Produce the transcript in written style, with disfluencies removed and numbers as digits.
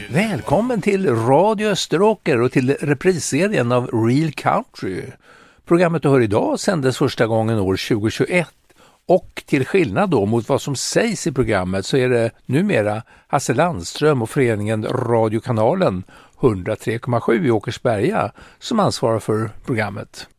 Välkommen till Radio Österåker och till reprisserien av Real Country. Programmet du hör idag sändes första gången år 2021 och till skillnad då mot vad som sägs i programmet så är det numera Hasse Landström och föreningen Radiokanalen 103,7 i Åkersberga som ansvarar för programmet.